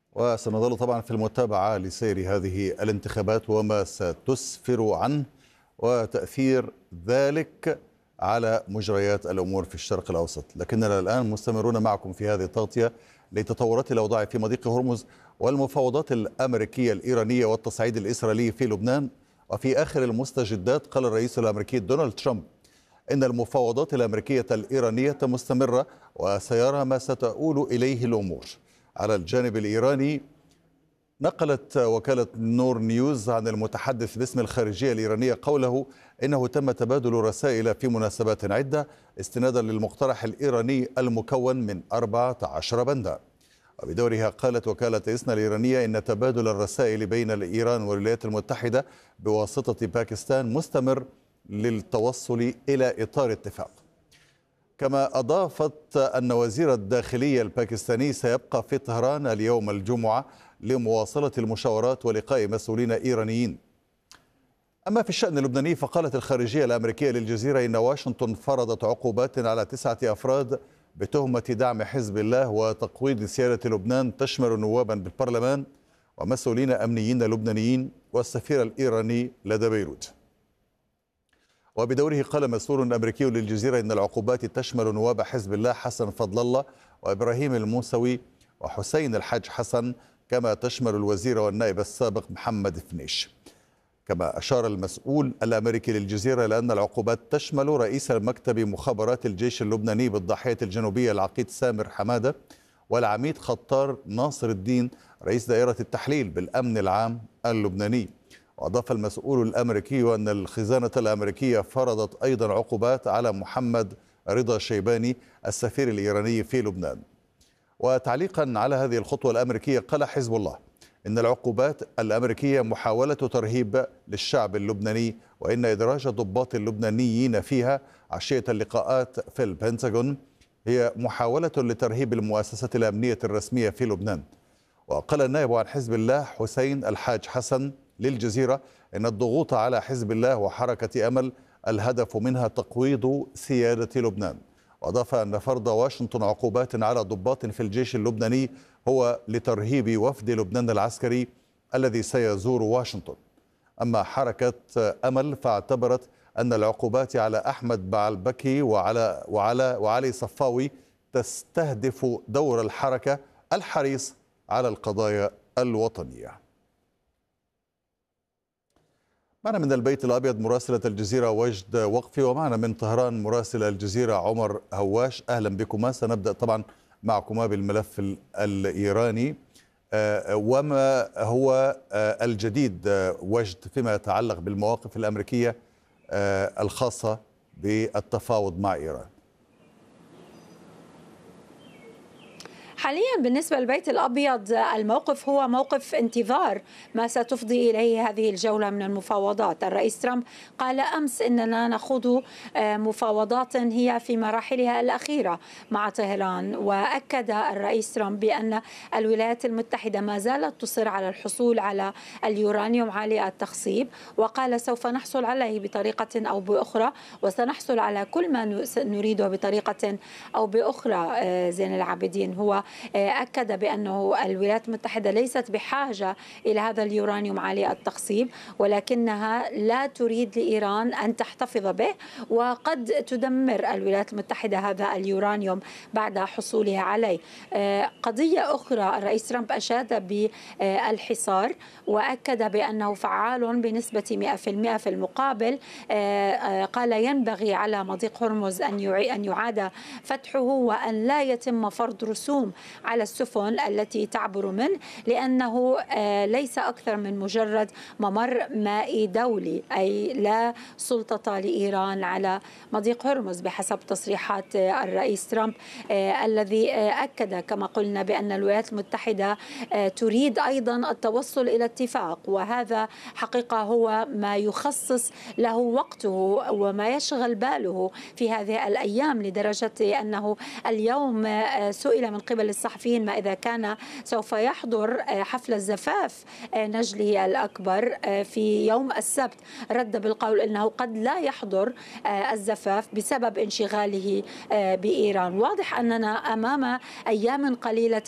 وسنظل طبعا في المتابعة لسير هذه الانتخابات وما ستسفر عنه وتأثير ذلك على مجريات الأمور في الشرق الأوسط. لكننا الآن مستمرون معكم في هذه التغطية لتطورات الأوضاع في مضيق هرمز والمفاوضات الأمريكية الإيرانية والتصعيد الإسرائيلي في لبنان. وفي آخر المستجدات قال الرئيس الأمريكي دونالد ترامب إن المفاوضات الأمريكية الإيرانية مستمرة وسيرى ما ستؤول إليه الأمور. على الجانب الإيراني نقلت وكالة نور نيوز عن المتحدث باسم الخارجية الإيرانية قوله إنه تم تبادل رسائل في مناسبات عدة استنادا للمقترح الإيراني المكون من 14 بندا. وبدورها قالت وكالة إسنا الإيرانية إن تبادل الرسائل بين إيران والولايات المتحدة بواسطة باكستان مستمر للتوصل إلى إطار اتفاق. كما أضافت أن وزير الداخلية الباكستاني سيبقى في طهران اليوم الجمعة لمواصلة المشاورات ولقاء مسؤولين إيرانيين. أما في الشأن اللبناني فقالت الخارجية الأمريكية للجزيرة إن واشنطن فرضت عقوبات على 9 أفراد بتهمة دعم حزب الله وتقويض سيادة لبنان تشمل نوابا بالبرلمان ومسؤولين أمنيين لبنانيين والسفير الإيراني لدى بيروت. وبدوره قال مسؤول أمريكي للجزيرة إن العقوبات تشمل نواب حزب الله حسن فضل الله وإبراهيم الموسوي وحسين الحاج حسن، كما تشمل الوزير والنائب السابق محمد فنيش. كما أشار المسؤول الأمريكي للجزيرة إلى أن العقوبات تشمل رئيس مكتب مخابرات الجيش اللبناني بالضاحية الجنوبية العقيد سامر حمادة والعميد خطار ناصر الدين رئيس دائرة التحليل بالأمن العام اللبناني. وأضاف المسؤول الأمريكي أن الخزانة الأمريكية فرضت أيضا عقوبات على محمد رضا شيباني السفير الإيراني في لبنان. وتعليقا على هذه الخطوة الأمريكية قال حزب الله إن العقوبات الأمريكية محاولة ترهيب للشعب اللبناني وإن إدراج الضباط اللبنانيين فيها عشية اللقاءات في البنتاغون هي محاولة لترهيب المؤسسة الأمنية الرسمية في لبنان. وقال النائب عن حزب الله حسين الحاج حسن للجزيرة إن الضغوط على حزب الله وحركة أمل الهدف منها تقويض سيادة لبنان. وأضاف أن فرض واشنطن عقوبات على ضباط في الجيش اللبناني هو لترهيب وفد لبنان العسكري الذي سيزور واشنطن. أما حركة أمل فاعتبرت أن العقوبات على أحمد بعلبكي وعلي صفاوي تستهدف دور الحركة الحريص على القضايا الوطنية. معنا من البيت الأبيض مراسلة الجزيرة وجد وقفي، ومعنا من طهران مراسل الجزيرة عمر هواش. أهلا بكما. سنبدأ طبعا معكما بالملف الإيراني. وما هو الجديد وجد فيما يتعلق بالمواقف الأمريكية الخاصة بالتفاوض مع إيران؟ حاليا بالنسبة للبيت الأبيض الموقف هو موقف انتظار ما ستفضي إليه هذه الجولة من المفاوضات. الرئيس ترامب قال أمس إننا نخوض مفاوضات هي في مراحلها الأخيرة مع طهران، وأكد الرئيس ترامب بأن الولايات المتحدة ما زالت تصر على الحصول على اليورانيوم عالي التخصيب، وقال سوف نحصل عليه بطريقة أو بأخرى، وسنحصل على كل ما نريده بطريقة أو بأخرى. زين العابدين هو أكد بأنه الولايات المتحدة ليست بحاجة إلى هذا اليورانيوم عالي التخصيب، ولكنها لا تريد لإيران أن تحتفظ به، وقد تدمر الولايات المتحدة هذا اليورانيوم بعد حصولها عليه. قضية أخرى، الرئيس ترامب أشاد بالحصار وأكد بأنه فعال بنسبة 100%. في المقابل قال ينبغي على مضيق هرمز أن يعاد فتحه وأن لا يتم فرض رسوم على السفن التي تعبر منه، لأنه ليس أكثر من مجرد ممر مائي دولي، أي لا سلطة لإيران على مضيق هرمز بحسب تصريحات الرئيس ترامب، الذي أكد كما قلنا بأن الولايات المتحدة تريد أيضا التوصل إلى اتفاق، وهذا حقيقة هو ما يخصص له وقته وما يشغل باله في هذه الأيام، لدرجة أنه اليوم سئل من قبل الصحفيين ما إذا كان سوف يحضر حفل الزفاف نجله الأكبر في يوم السبت. رد بالقول أنه قد لا يحضر الزفاف بسبب انشغاله بإيران. واضح أننا أمام أيام قليلة